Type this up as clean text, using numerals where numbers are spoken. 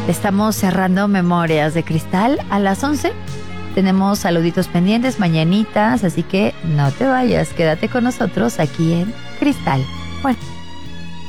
Estamos cerrando Memorias de Cristal a las 11. Tenemos saluditos pendientes, mañanitas, así que no te vayas, quédate con nosotros aquí en Cristal. Bueno.